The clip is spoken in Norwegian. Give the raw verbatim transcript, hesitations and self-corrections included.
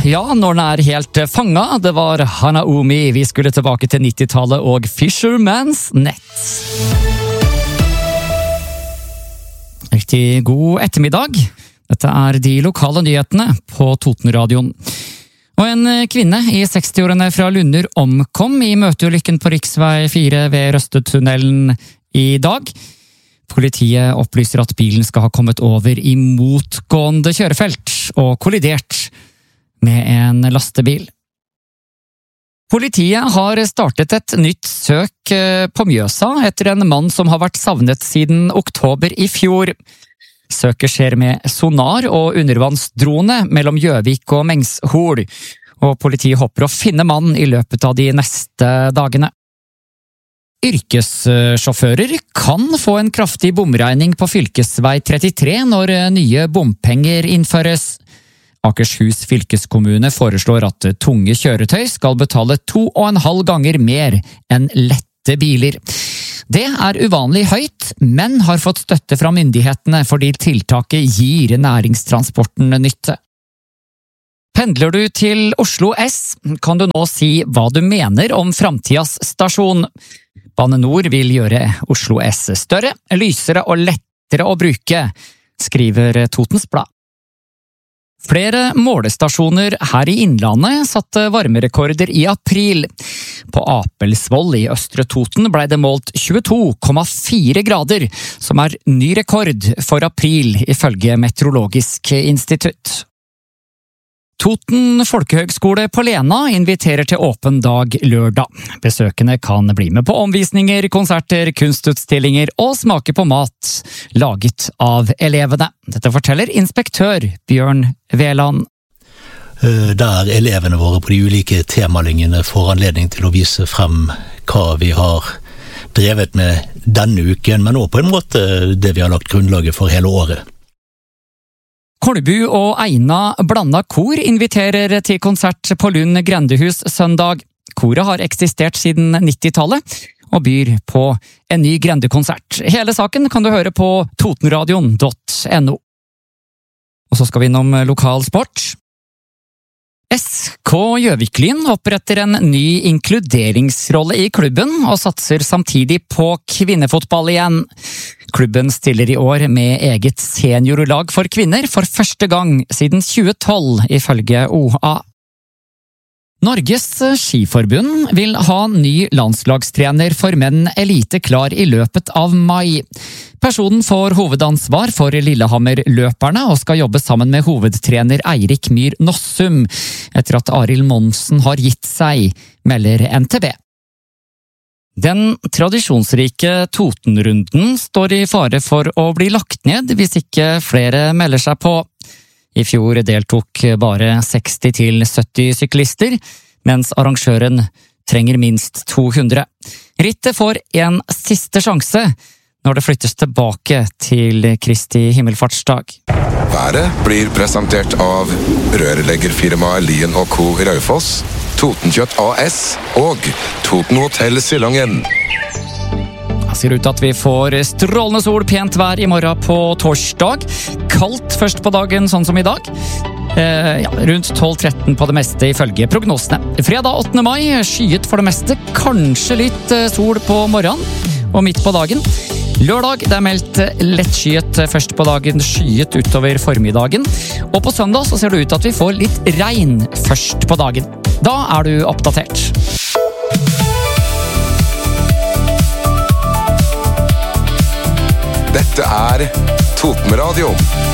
ja, når den er helt fanget. Det var Hanaomi. Vi skulle tilbake til nittitallet og Fisherman's Net. Riktig god ettermiddag. Dette er de lokale nyhetene på Totenradioen. Og en kvinne i sekstiårene fra Lunder omkom i møteulykken på riksvei fire ved Røstetunnelen i dag. Politiet opplyser at bilen skal ha kommet over i motgående kjørefelt og kollidert med en lastebil. Politiet har startet et nytt søk på Mjøsa etter en mann som har vært savnet siden oktober i fjor. Søket skjer med sonar og undervannsdrone mellom Gjøvik og Mengshol, og politiet håper å finne mannen i løpet av de neste dagene. Yrkessjåfører kan få en kraftig bomregning på fylkesvei trettitre når nye bompenger innføres. Akershus fylkeskommune foreslår at tunge kjøretøy skal betale to og en halv ganger mer enn lette biler. Det er uvanlig høyt, men har fått støtte fra myndighetene fordi tiltaket gir næringstransporten nytte. Pendler du til Oslo S, kan du nå si hva du mener om framtidas stasjon. Bane Nor vil gjøre Oslo S større, lysere og lettere å bruke, skriver Totens Blad. Flere målestasjoner her i Innlandet satte varmerekorder i april. På Apelsvoll i Østre Toten ble det målt tjueto komma fire grader, som er ny rekord for april ifølge Meteorologisk institutt. Toten Folkehøgskole på Lena inviterer til åpen dag lørdag. Besøkende kan bli med på omvisninger, konserter, kunstutstillinger og smake på mat laget av elevene. Dette forteller inspektør Bjørn Veland. Der elevene våre på de ulike temalinjene får anledning til å vise frem hva vi har drevet med denne uken, men også på en måte det vi har lagt grunnlaget for hele året. Kolbu og Eina Blanda Kor inviterer til konsert på Lund Grendehus søndag. Koret har eksistert siden nittitallet og byr på en ny grendekonsert. Hele saken kan du høre på totenradion punktum no. Og så skal vi innom lokal sport. S K Gjøviklyn oppretter en ny inkluderingsrolle i klubben og satser samtidig på kvinnefotball igjen. Klubben stiller i år med eget seniorlag for kvinner for første gang siden tjue tolv, ifølge O A. Norges skiforbund vil ha ny landslagstrener for menn elite klar i løpet av mai. Personen får hovedansvar for Lillehammer-løperne og skal jobbe sammen med hovedtrener Eirik Myhr Nossum, etter at Arild Monsen har gitt seg, melder N T B. Den tradisjonsrike Totenrunden står i fare for å bli lagt ned hvis ikke flere melder seg på. I fjor deltok bare seksti til sytti syklister, mens arrangøren trenger minst to hundre. Rittet får en siste sjanse når det flyttes tilbake til Kristi himmelfartsdag. Været blir presentert av rørleggerfirmaet Lien og Co. Raufoss, Totenkjøtt A S og Toten Hotel Silangen. Det ser ut at vi får strålende sol, pent vær i morgen på torsdag. Kaldt først på dagen, sånn som i dag. Eh, ja, rundt tolv tretten på det meste ifølge prognosene. Fredag åttende mai, skyet for det meste. Kanskje litt sol på morgenen og midt på dagen. Lørdag, det er meldt lettskyet først på dagen, skyet utover formiddagen. Og på søndag så ser det ut at vi får litt regn først på dagen. Da er du oppdatert. Dette er Totenradio.